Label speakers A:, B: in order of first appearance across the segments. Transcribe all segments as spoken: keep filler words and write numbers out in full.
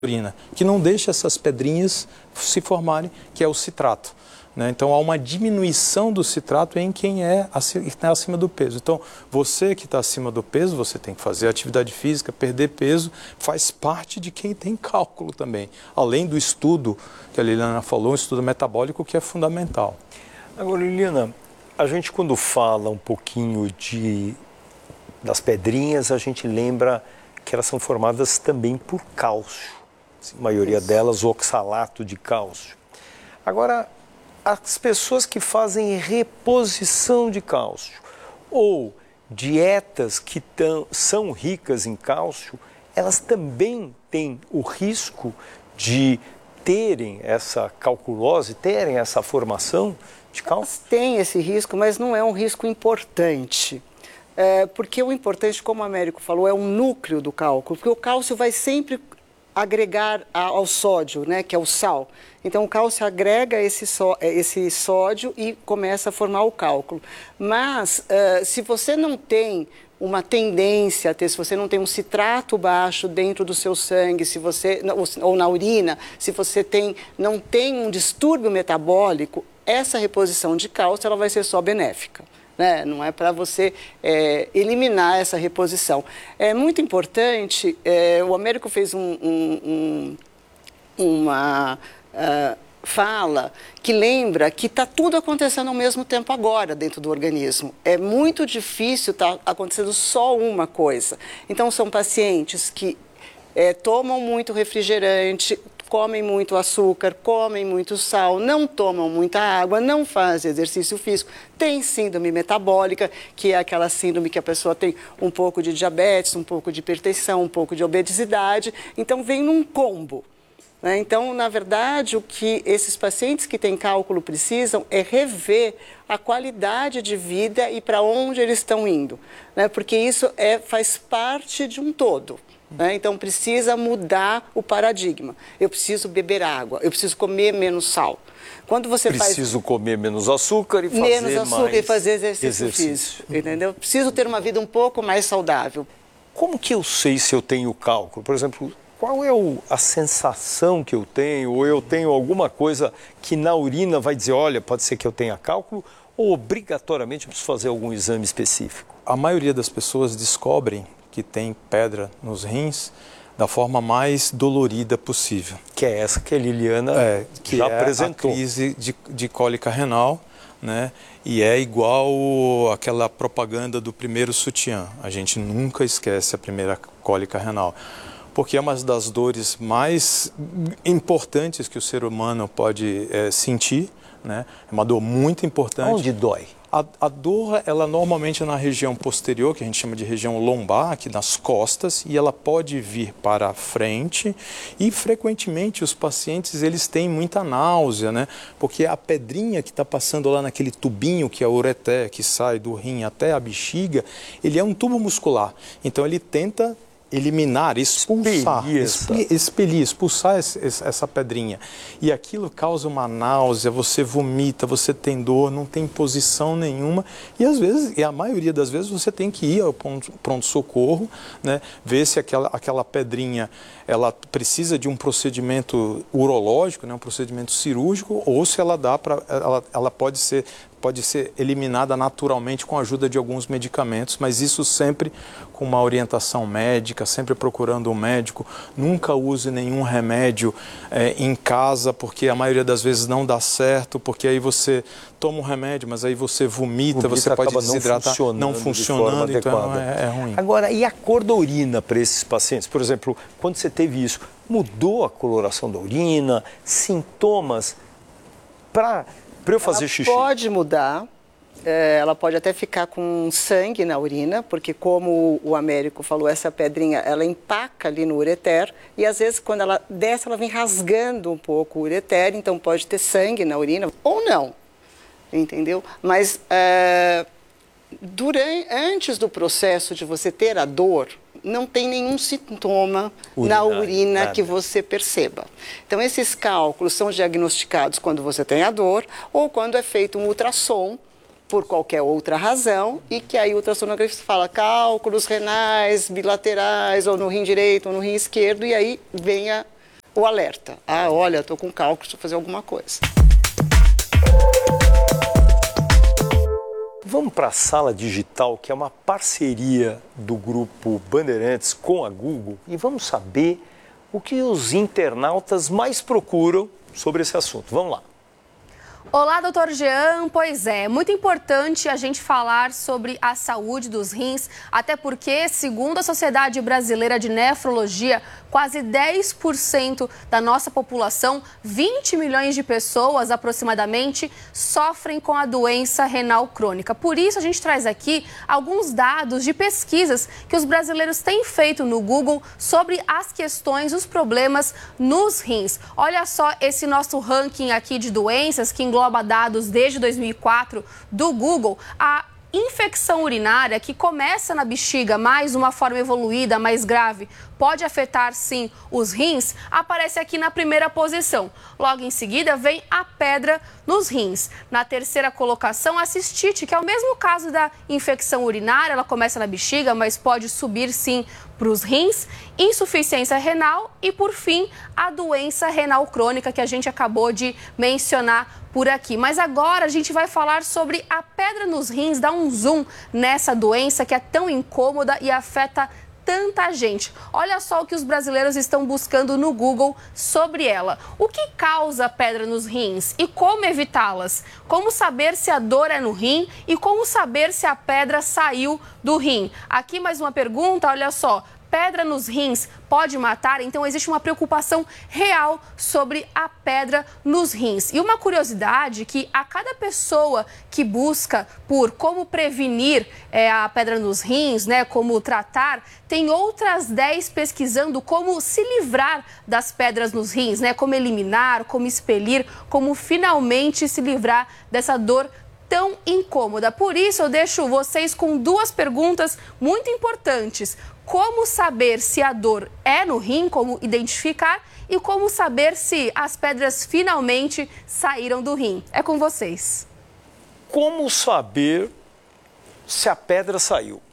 A: urina, que não deixa essas pedrinhas se formarem, que é o citrato. Né? Então, há uma diminuição do citrato em quem é acima do peso. Então, você que está acima do peso, você tem que fazer atividade física, perder peso, faz parte de quem tem cálculo também. Além do estudo que a Liliana falou, um estudo metabólico que é fundamental.
B: Agora, Liliana, a gente quando fala um pouquinho de, das pedrinhas, a gente lembra que elas são formadas também por cálcio. A maioria Isso. delas, oxalato de cálcio. Agora, as pessoas que fazem reposição de cálcio ou dietas que tão, são ricas em cálcio, elas também têm o risco de terem essa calculose, terem essa formação de cálcio?
C: Elas têm esse risco, mas não é um risco importante. É, porque o importante, como o Américo falou, é o núcleo do cálculo, porque o cálcio vai sempre agregar ao sódio, né, que é o sal. Então, o cálcio agrega esse, só, esse sódio e começa a formar o cálculo. Mas, uh, se você não tem uma tendência a ter, se você não tem um citrato baixo dentro do seu sangue, se você, ou na urina, se você tem, não tem um distúrbio metabólico, essa reposição de cálcio ela vai ser só benéfica. Né? Não é para você é, eliminar essa reposição. É muito importante, é, o Américo fez um, um, um, uma uh, fala que lembra que está tudo acontecendo ao mesmo tempo agora dentro do organismo. É muito difícil estar tá acontecendo só uma coisa. Então, são pacientes que é, tomam muito refrigerante, comem muito açúcar, comem muito sal, não tomam muita água, não fazem exercício físico, tem síndrome metabólica, que é aquela síndrome que a pessoa tem um pouco de diabetes, um pouco de hipertensão, um pouco de obesidade, então vem num combo. Né? Então, na verdade, o que esses pacientes que têm cálculo precisam é rever a qualidade de vida e para onde eles estão indo, né? Porque isso é, faz parte de um todo. Né? Então, precisa mudar o paradigma. Eu preciso beber água, eu preciso comer menos sal. Quando você
B: preciso
C: faz...
B: comer menos açúcar e fazer
C: menos açúcar
B: mais
C: e fazer exercício,
B: exercício
C: físico, entendeu? Preciso ter uma vida um pouco mais saudável.
B: Como que eu sei se eu tenho cálculo? Por exemplo, qual é o, a sensação que eu tenho? Ou eu tenho alguma coisa que na urina vai dizer, olha, pode ser que eu tenha cálculo? Ou obrigatoriamente eu preciso fazer algum exame específico?
A: A maioria das pessoas descobrem que tem pedra nos rins da forma mais dolorida possível.
B: Que é essa que a Liliana
A: é, que
B: já
A: é
B: apresentou.
A: A crise de, de cólica renal, né? E é igual aquela propaganda do primeiro sutiã. A gente nunca esquece a primeira cólica renal, porque é uma das dores mais importantes que o ser humano pode é, sentir, né? É uma dor muito importante.
B: Onde dói?
A: A, a dor, ela normalmente é na região posterior, que a gente chama de região lombar, aqui nas costas, e ela pode vir para a frente e, frequentemente, os pacientes, eles têm muita náusea, né? Porque a pedrinha que está passando lá naquele tubinho, que é o ureter, que sai do rim até a bexiga, ele é um tubo muscular. Então, ele tenta eliminar, expulsar,
B: expelir,
A: expelir, expelir expulsar esse, essa pedrinha. E aquilo causa uma náusea, você vomita, você tem dor, não tem posição nenhuma. E às vezes, e a maioria das vezes, você tem que ir ao pronto-socorro, né, ver se aquela, aquela pedrinha ela precisa de um procedimento urológico, né, um procedimento cirúrgico, ou se ela dá para, ela, ela pode ser pode ser eliminada naturalmente com a ajuda de alguns medicamentos, mas isso sempre com uma orientação médica, sempre procurando um médico. Nunca use nenhum remédio é, em casa, porque a maioria das vezes não dá certo, porque aí você toma um remédio, mas aí você vomita, vomita você pode desidratar, não funcionando, não funcionando
B: de
A: então é, é ruim.
B: Agora, e a cor da urina para esses pacientes? Por exemplo, quando você teve isso, mudou a coloração da urina, sintomas para... Para eu fazer
C: ela
B: xixi?
C: Pode mudar, é, ela pode até ficar com sangue na urina, porque como o Américo falou, essa pedrinha, ela empaca ali no ureter, e às vezes quando ela desce, ela vem rasgando um pouco o ureter, então pode ter sangue na urina, ou não, entendeu? Mas é, durante, antes do processo de você ter a dor, não tem nenhum sintoma Urina, na urina nada. Que você perceba. Então, esses cálculos são diagnosticados quando você tem a dor ou quando é feito um ultrassom por qualquer outra razão e que aí o ultrassonografista fala cálculos renais, bilaterais, ou no rim direito ou no rim esquerdo, e aí vem a, o alerta. Ah, olha, estou com cálculo, preciso fazer alguma coisa.
B: Vamos para a Sala Digital, que é uma parceria do Grupo Bandeirantes com a Google, e vamos saber o que os internautas mais procuram sobre esse assunto. Vamos lá.
D: Olá, doutor Jean. Pois é, muito importante a gente falar sobre a saúde dos rins, até porque, segundo a Sociedade Brasileira de Nefrologia, quase dez por cento da nossa população, vinte milhões de pessoas aproximadamente, sofrem com a doença renal crônica. Por isso, a gente traz aqui alguns dados de pesquisas que os brasileiros têm feito no Google sobre as questões, os problemas nos rins. Olha só esse nosso ranking aqui de doenças que engloba dados desde dois mil e quatro do Google. A infecção urinária, que começa na bexiga, mas uma forma evoluída, mais grave, pode afetar sim os rins, aparece aqui na primeira posição. Logo em seguida vem a pedra nos rins. Na terceira colocação, a cistite, que é o mesmo caso da infecção urinária, ela começa na bexiga, mas pode subir sim para os rins, insuficiência renal e, por fim, a doença renal crônica que a gente acabou de mencionar por aqui. Mas agora a gente vai falar sobre a pedra nos rins, dar um zoom nessa doença que é tão incômoda e afeta tanta gente. Olha só o que os brasileiros estão buscando no Google sobre ela. O que causa pedra nos rins e como evitá-las? Como saber se a dor é no rim e como saber se a pedra saiu do rim? Aqui mais uma pergunta, olha só. Pedra nos rins pode matar? Então existe uma preocupação real sobre a pedra nos rins. E uma curiosidade que a cada pessoa que busca por como prevenir é, a pedra nos rins, né, como tratar, tem outras dez pesquisando como se livrar das pedras nos rins, né, como eliminar, como expelir, como finalmente se livrar dessa dor tão incômoda. Por isso eu deixo vocês com duas perguntas muito importantes. Como saber se a dor é no rim, como identificar, e como saber se as pedras finalmente saíram do rim. É com vocês.
B: Como saber se a pedra saiu?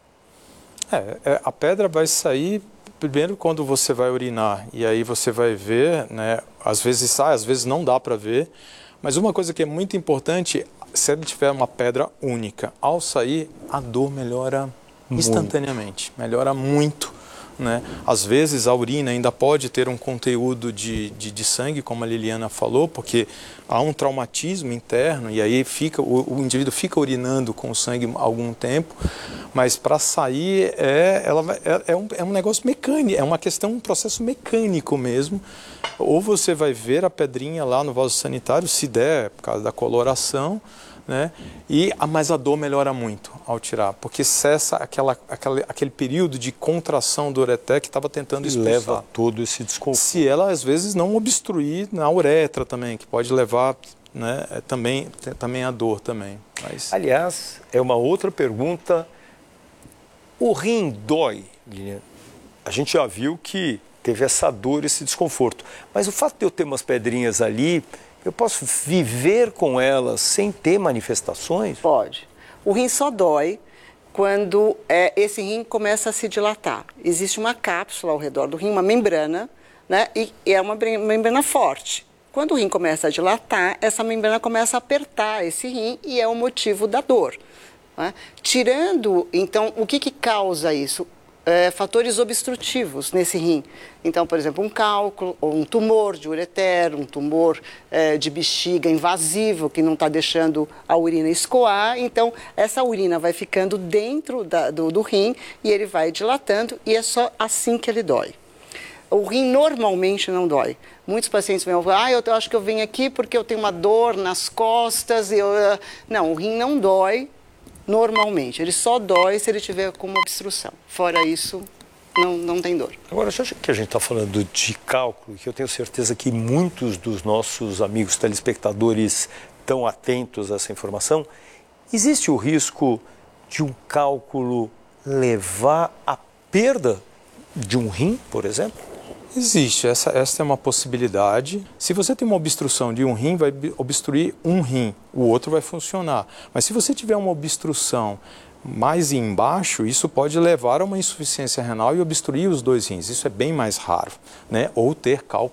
A: É, é, a pedra vai sair primeiro quando você vai urinar, e aí você vai ver, né, às vezes sai, às vezes não dá para ver, mas uma coisa que é muito importante, se ele tiver uma pedra única, ao sair, a dor melhora instantaneamente, melhora muito, né? Às vezes a urina ainda pode ter um conteúdo de, de, de sangue, como a Liliana falou, porque há um traumatismo interno e aí fica, o, o indivíduo fica urinando com o sangue algum tempo, mas para sair é, ela vai, é, é, um, é um negócio mecânico, é uma questão, um processo mecânico mesmo. Ou você vai ver a pedrinha lá no vaso sanitário, se der, por causa da coloração, né? E, mas a dor melhora muito ao tirar, porque cessa aquela, aquela, aquele período de contração do ureter que estava tentando expulsar.
B: Leva todo esse desconforto.
A: Se ela, às vezes, não obstruir na uretra também, que pode levar, né, também, também a dor também. Mas...
B: Aliás, é uma outra pergunta. O rim dói, Liliana? A gente já viu que teve essa dor, esse desconforto. Mas o fato de eu ter umas pedrinhas ali, eu posso viver com elas sem ter manifestações?
C: Pode. O rim só dói quando é, esse rim começa a se dilatar. Existe uma cápsula ao redor do rim, uma membrana, né? E, e é uma membrana forte. Quando o rim começa a dilatar, essa membrana começa a apertar esse rim e é o motivo da dor, né? Tirando, então, o que, que causa isso? É, fatores obstrutivos nesse rim. Então, por exemplo, um cálculo, ou um tumor de ureter, um tumor é, de bexiga invasivo que não está deixando a urina escoar. Então, essa urina vai ficando dentro da, do, do rim e ele vai dilatando e é só assim que ele dói. O rim normalmente não dói. Muitos pacientes vêm e falam, ah, eu acho que eu vim aqui porque eu tenho uma dor nas costas. E eu... Não, o rim não dói. Normalmente, ele só dói se ele tiver com uma obstrução. Fora isso, não, não tem dor.
B: Agora, já que a gente está falando de cálculo, que eu tenho certeza que muitos dos nossos amigos telespectadores estão atentos a essa informação, existe o risco de um cálculo levar à perda de um rim, por exemplo?
A: Existe, essa, essa é uma possibilidade. Se você tem uma obstrução de um rim, vai obstruir um rim, o outro vai funcionar. Mas se você tiver uma obstrução mais embaixo, isso pode levar a uma insuficiência renal e obstruir os dois rins. Isso é bem mais raro, né? Ou ter cálculo